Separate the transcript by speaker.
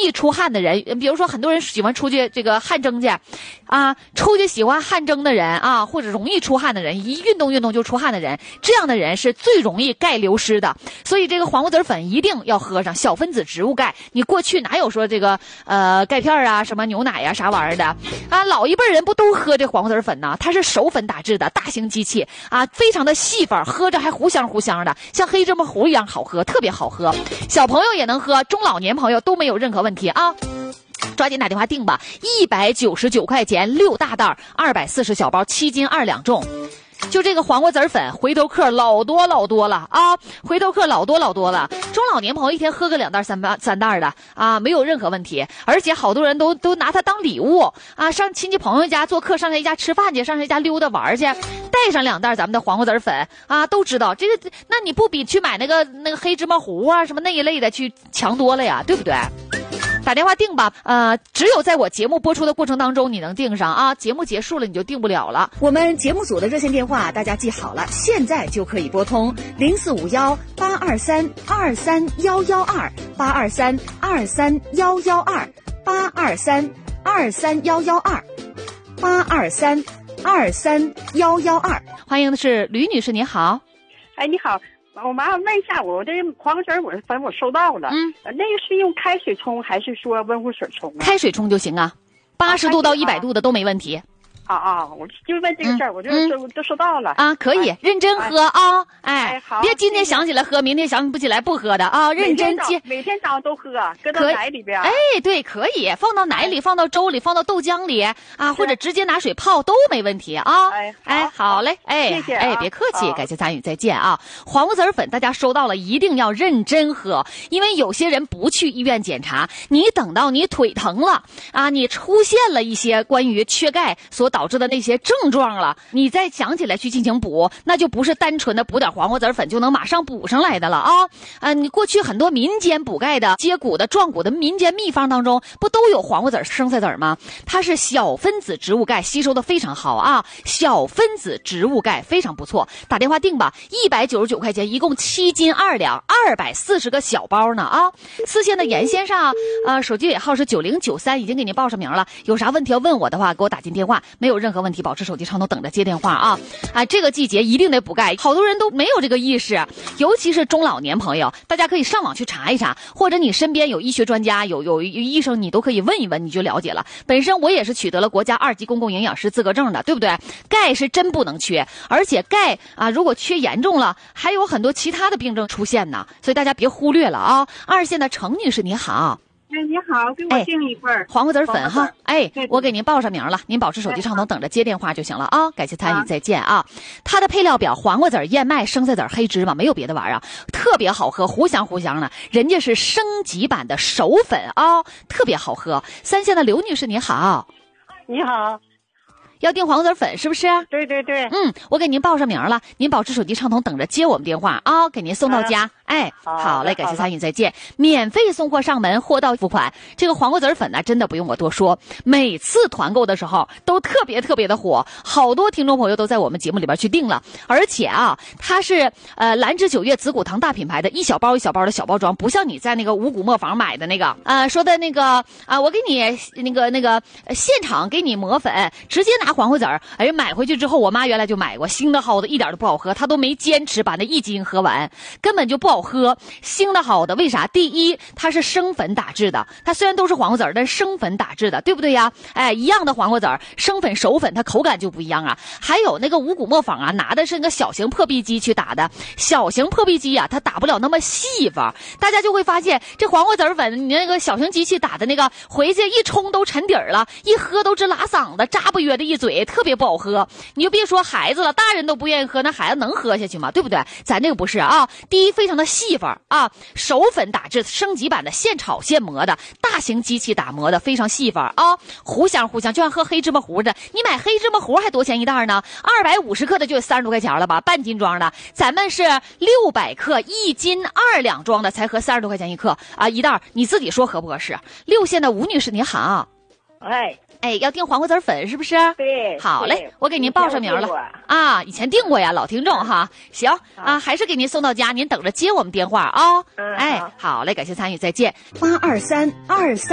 Speaker 1: 易出汗的人，比如说很多人喜欢出去这个汗蒸去，出去喜欢汗蒸的人啊，或者容易出汗的人，一运动就出汗的人，这样的人是最容易钙流失的。所以这个黄瓜籽粉一定要喝上，小分子植物钙。你过去哪有说这个钙片啊、什么牛奶呀、啥玩意儿的啊？老一辈人不都喝这黄瓜籽粉呢？它是手粉打制的大型机器啊，非常的细粉，喝着还糊香的，像黑芝麻糊一样好喝，特别好喝。小朋友也能喝，中老年朋友都没有任何问题啊。抓紧打电话订吧，199块钱6大袋，240小包，7斤2两重。就这个黄瓜籽粉，回头客老多了啊！回头客老多了。中老年朋友一天喝个2袋3袋的啊，没有任何问题。而且好多人都拿它当礼物啊，上亲戚朋友家做客，上谁家吃饭去，上谁家溜达玩去，带上2袋咱们的黄瓜籽粉啊，都知道这个，那你不比去买那个黑芝麻糊啊什么那一类的去强多了呀，对不对？打电话订吧，只有在我节目播出的过程当中你能订上啊，节目结束了你就订不了了。
Speaker 2: 我们节目组的热线电话大家记好了，现在就可以拨通，0451-823-232-823-23112，823-23112，823-23112。
Speaker 1: 欢迎的是吕女士，你好。
Speaker 3: 哎，你好，我麻烦问一下，我这黄瓜籽我收到了，那个是用开水冲还是说温乎水冲啊？
Speaker 1: 开水冲就行啊，80度到100度的都没问题。
Speaker 3: 我就问这个事儿，我就都收到了
Speaker 1: 啊，可以认真喝啊，
Speaker 3: 好，
Speaker 1: 别今天想起来喝，明天想不起来不喝的啊，认真接。
Speaker 3: 每天早上都喝，搁到奶里边。
Speaker 1: 哎，对，可以放到奶里，放到粥里，放到豆浆里啊，或者直接拿水泡都没问题啊。好嘞，
Speaker 3: 谢谢
Speaker 1: 别客气，感谢参与，再见啊。黄瓜籽粉大家收到了，一定要认真喝，因为有些人不去医院检查，你等到你腿疼了啊，你出现了一些关于缺钙所导致的那些症状了，你再想起来去进行补，那就不是单纯的补点黄瓜籽粉就能马上补上来的了啊！你过去很多民间补钙的、接骨的、壮骨的民间秘方当中，不都有黄瓜籽、生菜籽吗？它是小分子植物钙，吸收的非常好啊！小分子植物钙非常不错，打电话订吧，199块钱，一共7斤2两，240个小包呢啊！四线的严先生手机尾号是9093，已经给您报上名了，有啥问题要问我的话，给我打进电话，没有任何问题，保持手机畅通，等着接电话啊！这个季节一定得补钙，好多人都没有这个意识，尤其是中老年朋友，大家可以上网去查一查，或者你身边有医学专家、有医生，你都可以问一问，你就了解了。本身我也是取得了国家2级公共营养师资格证的，对不对？钙是真不能缺，而且钙如果缺严重了，还有很多其他的病症出现呢，所以大家别忽略了啊！二线的程女士你好。
Speaker 3: 你好，给我订一份
Speaker 1: 黄瓜籽粉哈，我给您报上名了，您保持手机畅通，等着接电话就行了啊！感谢参与，再见啊！它的配料表：黄瓜籽、燕麦、生菜籽、黑芝麻，没有别的玩意儿，特别好喝，糊香的。人家是升级版的手粉啊，特别好喝。三线的刘女士你好，
Speaker 3: 你好。
Speaker 1: 要订黄瓜籽粉是不是？
Speaker 3: 对，
Speaker 1: 我给您报上名了，您保持手机畅通，等着接我们电话啊，给您送到家。好嘞，感谢参与，再见。免费送货上门，货到付款。这个黄瓜籽粉呢，真的不用我多说，每次团购的时候都特别的火，好多听众朋友都在我们节目里边去订了。而且它是兰芝9月紫骨堂大品牌的，一小包一小包的小包装，不像你在那个五谷磨坊买的那个说的那个我给你那个现场给你磨粉，直接拿黄瓜籽儿，买回去之后，我妈原来就买过，腥的好的一点都不好喝，她都没坚持把那1斤喝完，根本就不好喝。腥的好的，为啥？第一，它是生粉打制的，它虽然都是黄瓜籽儿，但是生粉打制的，对不对呀？一样的黄瓜籽儿，生粉熟粉，它口感就不一样啊。还有那个五谷磨坊拿的是那个小型破壁机去打的，小型破壁机它打不了那么细吧，大家就会发现这黄瓜籽粉，你那个小型机器打的那个，回去一冲都沉底儿了，一喝都直拉嗓子，扎不约的一嘴，特别不好喝。你就别说孩子了，大人都不愿意喝，那孩子能喝下去吗？对不对？咱这个不是啊，第一非常的细粉手粉打制，升级版的，现炒现磨的，大型机器打磨的，非常细粉糊香，就像喝黑芝麻糊的。你买黑芝麻糊还多钱一袋呢？250克的就30多块钱了吧，半斤装的。咱们是600克1斤2两装的，才合30多块钱一克一袋，你自己说合不合适？6线的吴女士你好。要订黄瓜籽粉是不是？
Speaker 3: 对，
Speaker 1: 好嘞，我给您报上名了以前订过呀，老听众哈。行还是给您送到家，您等着接我们电话好嘞，感谢参与，再见。
Speaker 2: 82323